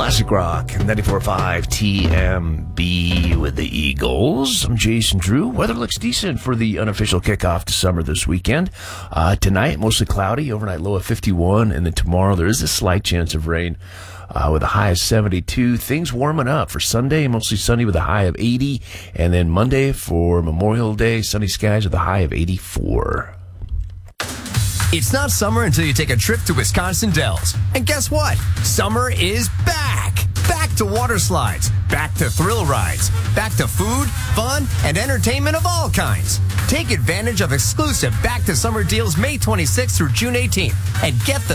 Classic Rock, 94.5 TMB with the Eagles. I'm Jason Drew. Weather looks decent for the unofficial kickoff to summer this weekend. Tonight, mostly cloudy, overnight low of 51, and then tomorrow there is a slight chance of rain with a high of 72. Things warming up for Sunday, mostly sunny with a high of 80, and then Monday for Memorial Day, sunny skies with a high of 84. It's not summer until you take a trip to Wisconsin Dells. And guess what? Summer is back! Back to water slides, back to thrill rides, back to food, fun, and entertainment of all kinds. Take advantage of exclusive Back to Summer deals May 26th through June 18th and get the